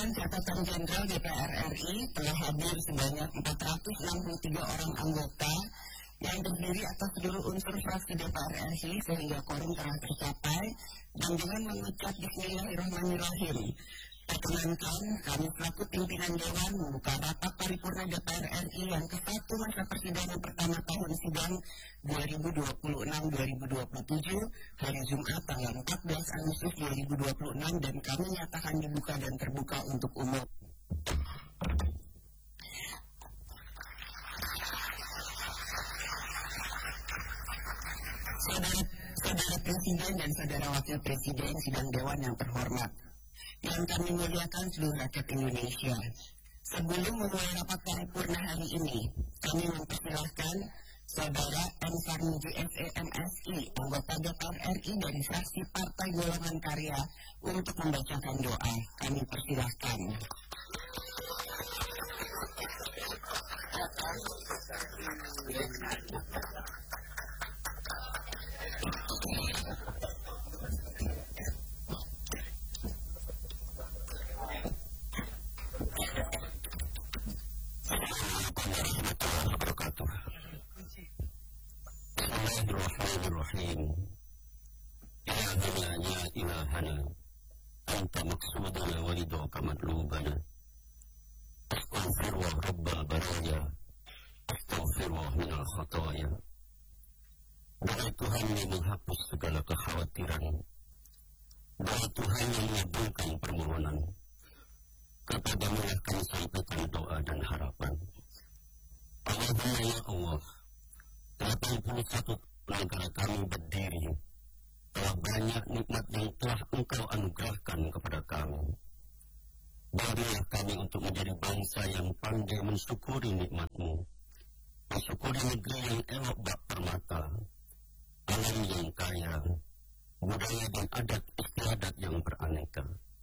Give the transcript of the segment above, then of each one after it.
Dewan Catatan Jenderal DPR RI telah hadir sebanyak 463 orang anggota yang terdiri atas seluruh unsur fraksi DPR RI sehingga quorum telah tercapai, dan dengan mengucap Bismillahirrahmanirrahim, perkenankan kami selaku pimpinan Dewan membuka rapat paripurna DPR RI yang ke-1 masa persidangan pertama tahun sidang 2026-2027 hari Jumat tanggal 14 Agustus 2026, dan kami nyatakan dibuka dan terbuka untuk umum. Saudara Presiden dan Saudara Wakil Presiden sidang Dewan yang terhormat, yang kami muliakan seluruh rakyat Indonesia. Sebelum memulai rapat paripurna hari ini, kami mempersilahkan Saudara M. Sarmuji SEMSI, anggota DPR RI dari fraksi Partai Golongan Karya, untuk membacakan doa. Kami persilahkan. Bismillahirrahmanirrahim. Ilahana ya ilahana, anta maksudana wa ridhaka matlubana. Astaghfirullah rabbal baraya, astaghfirullah minal khataya. Doa Tuhan yang menghapus segala kekhawatiran, doa Tuhan yang mengabulkan permohonan. Kepadamu lah kami sampaikan doa dan harapan. Allahumma ya Allah, 81 negara kami berdiri, telah banyak nikmat yang telah Engkau anugerahkan kepada kami. Berilah kami untuk menjadi bangsa yang pandai mensyukuri nikmat-Mu, mensyukuri negeri yang elok bak permata, alam yang kaya, budaya dan adat istiadat yang beraneka.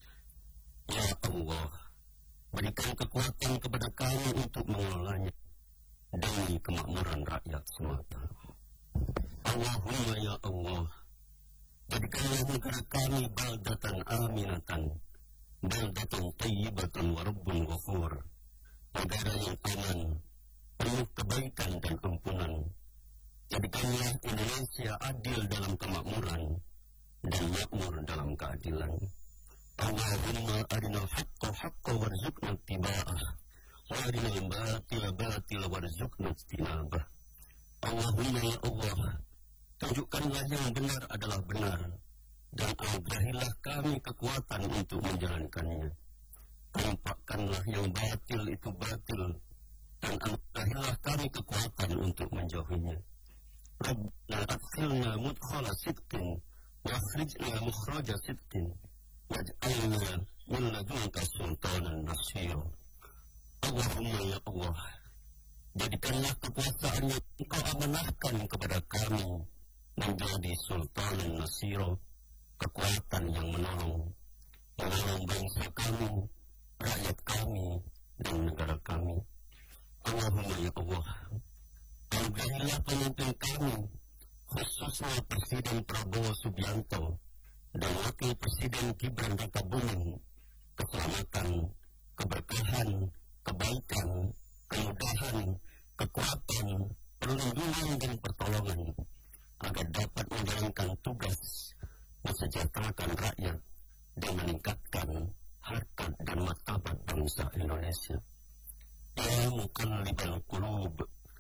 Ya Allah, berikan kekuatan kepada kami untuk mengelolanya demi kemakmuran rakyat semata. Allahumma ya Allah, jadikanlah negara kami baldatan aminatan, baldatan tayyibatan wa rabbun ghafur, negara yang aman, penuh kebaikan dan ampunan. Jadikanlah Indonesia adil dalam kemakmuran dan makmur dalam keadilan. Allahumma arinal haqqa haqqa warzuqna ittiba'ah, wa arinal batila batila warzuqna ijtinabah. Allahumma ya Allah, tunjukkanlah yang benar adalah benar, dan anugerahilah kami kekuatan untuk menjalankannya. Tampakkanlah yang batil itu batil, dan anugerahilah kami kekuatan untuk menjauhinya. Rabbana adkhilna mudkhala sidqin, wa akhrijna mukhraja sidqin, waj'alna min ladunka sultanan nasira. Allahumma ya Allah, jadikanlah kekuasaan yang Engkau amanahkan kepada kami menjadi sultanan nasira, kekuatan yang menolong bangsa kami, rakyat kami, dan negara kami. Allahumma ya Allah, anugerahilah pemimpin kami, khususnya Presiden Prabowo Subianto dan Wakil Presiden Gibran Rakabuming, keselamatan, keberkahan, kebaikan, kemudahan, kekuatan, perlindungan dan pertolongan, agar dapat menjalankan tugas mensejahterakan rakyat dan meningkatkan harkat dan martabat bangsa Indonesia. Ya muqallibal qulub,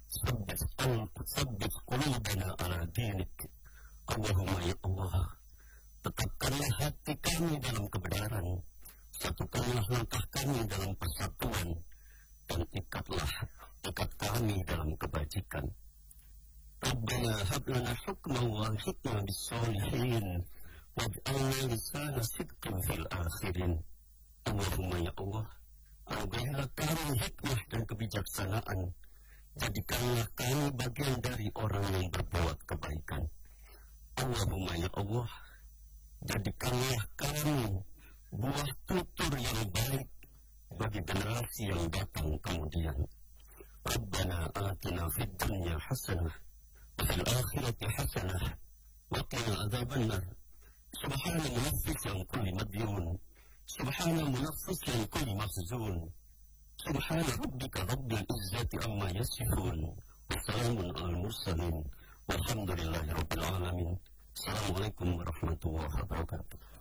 sabbit qulubana ala dinik. Allahumma ya Allah, tetapkanlah hati kami dalam kebenaran, satukanlah langkah kami dalam persatuan, dan ikat kami dalam kebajikan. Rabbana hab lana hukman wa alhiqna bis-shalihin, waj'alna lisana sidqin fil akhirin. Allahumma ya Allah, anugerahilah kami hikmah dan kebijaksanaan, jadikanlah kami bagian dari orang yang berbuat kebaikan. Allahumma ya Allah, jadikanlah kami buah tutur yang baik bagi generasi yang datang kemudian. Rabbana atina fid dunya hasanah wa fil akhirati hasanah wa qina adzabannar. Subhana munaffis yang kulli madyun, سبحان منفس لكل مخزون سبحان ربك رب العزة عما يصفون وسلام على المرسلين والحمد لله رب العالمين. Assalamualaikum warahmatullahi wabarakatuh.